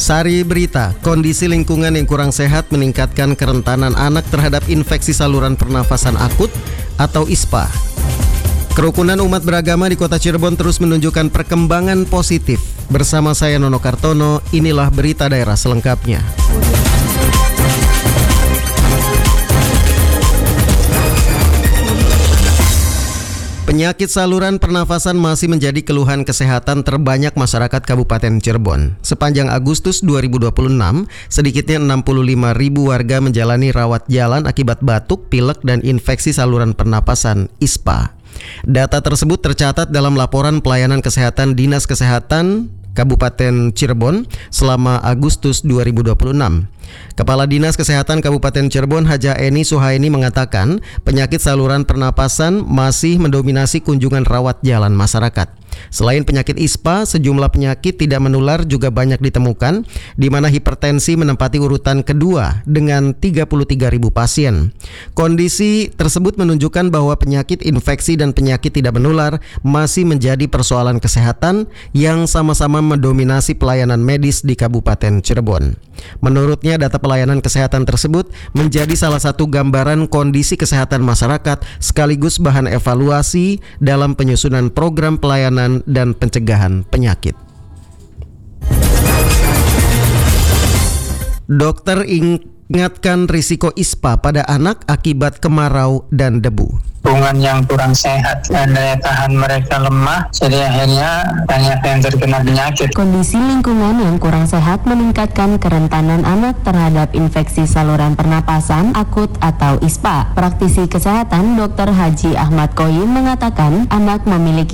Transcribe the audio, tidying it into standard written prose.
Sari berita, kondisi lingkungan yang kurang sehat meningkatkan kerentanan anak terhadap infeksi saluran pernafasan akut atau ISPA. Kerukunan umat beragama di kota Cirebon terus menunjukkan perkembangan positif. Bersama saya Nono Kartono, inilah berita daerah selengkapnya. Penyakit saluran pernafasan masih menjadi keluhan kesehatan terbanyak masyarakat Kabupaten Cirebon. Sepanjang Agustus 2026, sedikitnya 65.000 warga menjalani rawat jalan akibat batuk, pilek, dan infeksi saluran pernapasan ISPA. Data tersebut tercatat dalam laporan pelayanan kesehatan Dinas Kesehatan Kabupaten Cirebon selama Agustus 2026. Kepala Dinas Kesehatan Kabupaten Cirebon Haja Eni Suhaini mengatakan penyakit saluran pernapasan masih mendominasi kunjungan rawat jalan masyarakat. Selain penyakit ISPA, sejumlah penyakit tidak menular juga banyak ditemukan, di mana hipertensi menempati urutan kedua dengan 33.000 pasien. Kondisi tersebut menunjukkan bahwa penyakit infeksi dan penyakit tidak menular masih menjadi persoalan kesehatan yang sama-sama mendominasi pelayanan medis di Kabupaten Cirebon. Menurutnya, data pelayanan kesehatan tersebut menjadi salah satu gambaran kondisi kesehatan masyarakat sekaligus bahan evaluasi dalam penyusunan program pelayanan dan pencegahan penyakit. Dokter ingatkan risiko ISPA pada anak akibat kemarau dan debu. Lingkungan yang kurang sehat dan daya tahan mereka lemah, jadi akhirnya banyak yang terkena penyakit. Kondisi lingkungan yang kurang sehat meningkatkan kerentanan anak terhadap infeksi saluran pernapasan akut atau ISPA. Praktisi kesehatan Dr. Haji Ahmad Koyim mengatakan anak memiliki